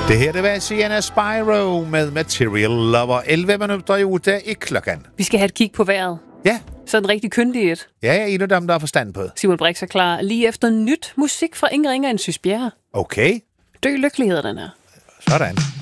Det her, det var Sienna Spyro med Material Lover. 11 minutter i ute i klokken. Vi skal have et kig på vejret. Ja. Sådan rigtig kyndig et. Ja, jeg er en af dem, der har forstand på det. Simon Brix er klar lige efter nyt musik fra Ingen Ringer end Sys Bjerre. Okay. Dø lykkelig hedder den her. Sådan.